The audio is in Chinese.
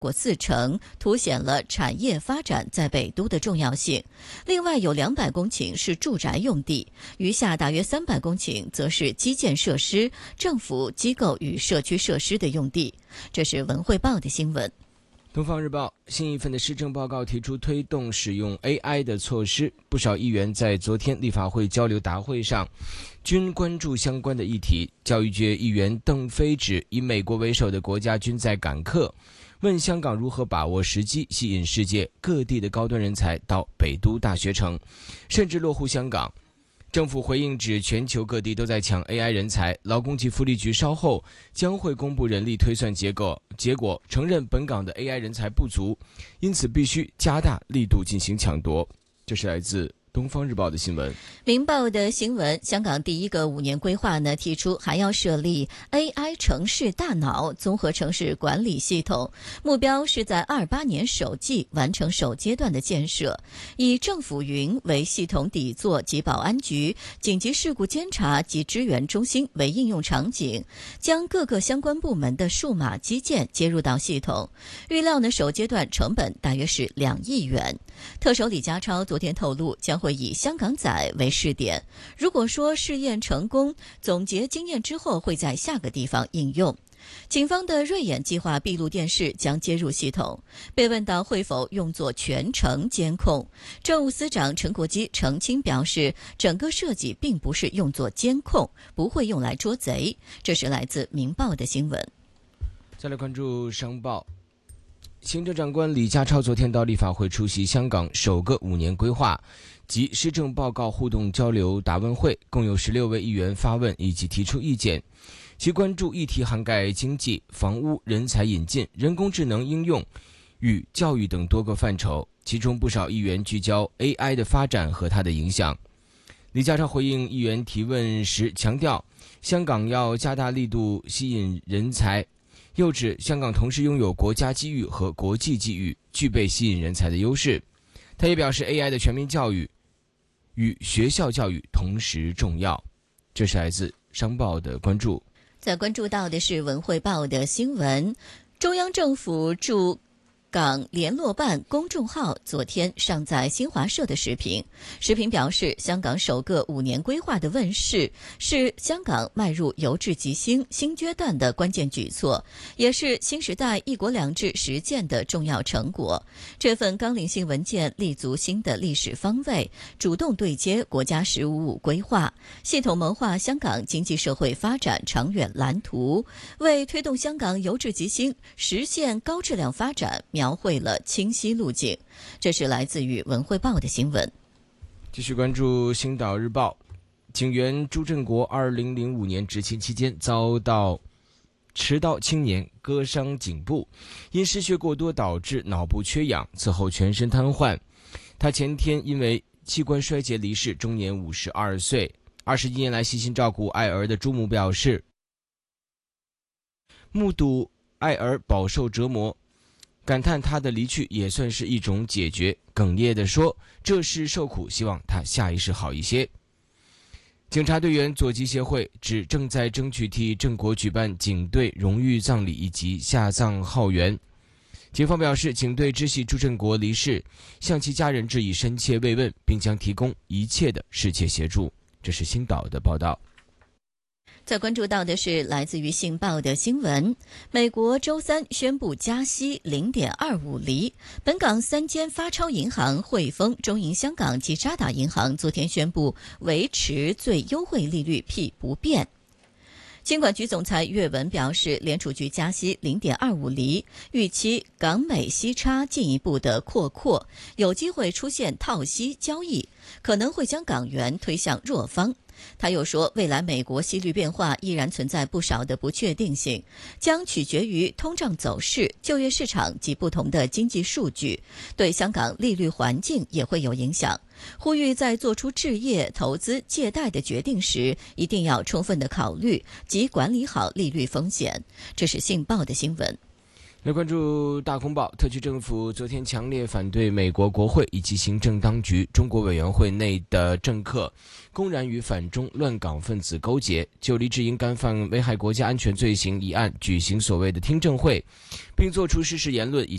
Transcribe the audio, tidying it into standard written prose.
过40%，凸显了产业发展在北都的重要性。另外有200公顷是住宅用地，余下大约300公顷则是基建设施、政府机构与社区设施的用地。这是文汇报的新闻。 东方日报新一份的施政报告提出推动使用 AI 的措施，不少议员在昨天立法会交流答会上均关注相关的议题。教育界议员邓飞指，以美国为首的国家均在赶课，问香港如何把握时机，吸引世界各地的高端人才到北都大学城，甚至落户香港。政府回应指，全球各地都在抢 AI 人才，劳工及福利局稍后将会公布人力推算结果，承认本港的 AI 人才不足，因此必须加大力度进行抢夺。这是来自东方日报的新闻。 明报的新闻，香港第一个5年规划呢，提出还要设立 AI 城市大脑综合城市管理系统，目标是在28年首季完成首阶段的建设，以政府云为系统底座及保安局、紧急事故监察及支援中心为应用场景，将各个相关部门的数码基建接入到系统。预料呢，首阶段成本大约是2亿元。特首李家超昨天透露，将会以香港仔为试点，如果说试验成功，总结经验之后会在下个地方应用。警方的瑞眼计划闭路电视将接入系统，被问到会否用作全程监控，政务司长陈国基澄清表示，整个设计并不是用作监控，不会用来捉贼。这是来自明报的新闻。 再来关注商报。行政长官李家超昨天到立法会出席香港首个5年规划及施政报告互动交流答问会，共有16位议员发问以及提出意见，其关注议题涵盖经济、房屋、人才引进、人工智能应用与教育等多个范畴，其中不少议员聚焦 AI 的发展和它的影响。李家超回应议员提问时强调，香港要加大力度吸引人才，又指香港同时拥有国家机遇和国际机遇，具备吸引人才的优势。他也表示 AI 的全民教育与学校教育同时重要。这是来自商报的关注。 再关注到的是文汇报的新闻，中央政府驻港联络办公众号昨天上载新华社的视频，视频表示，香港首个5年规划的问世是香港迈入由治及兴新阶段的关键举措，也是新时代一国两制实践的重要成果。这份纲领性文件立足新的历史方位，主动对接国家“十五五”规划，系统谋划香港经济社会发展长远蓝图，为推动香港由治及兴实现高质量发展描绘了清晰路径。这是来自于文汇报的新闻。 继续关注星岛日报，警员朱振国2005年执勤期间遭到持刀青年割伤颈部，因失血过多导致脑部缺氧，此后全身瘫痪。他前天因为器官衰竭离世，终年52岁。21年来细心照顾爱儿的朱母表示，目睹爱儿饱受折磨，感叹他的离去也算是一种解决，哽咽地说，这是受苦，希望他下一世好一些。警察队员左吉协会指，正在争取替郑国举办警队荣誉葬礼以及下葬号员。警方表示，警队知悉朱振国离世，向其家人致以深切慰问，并将提供一切的世界协助。这是星岛的报道。 再关注到的是来自于信报的新闻，美国周三宣布加息 0.25 厘，本港3间发钞银行汇丰、中银香港及渣打银行昨天宣布维持最优惠利率 P 不变。金管局总裁岳文表示，联储局加息 0.25 厘，预期港美息差进一步的扩，有机会出现套息交易，可能会将港元推向弱方。他又说，未来美国息率变化依然存在不少的不确定性，将取决于通胀走势、就业市场及不同的经济数据，对香港利率环境也会有影响。呼吁在做出置业、投资、借贷的决定时，一定要充分的考虑及管理好利率风险。这是信报的新闻。 来关注大公报，特区政府昨天强烈反对美国国会以及行政当局、中国委员会内的政客公然与反中乱港分子勾结，就黎智英干犯危害国家安全罪行一案举行所谓的听证会，并作出失实言论以及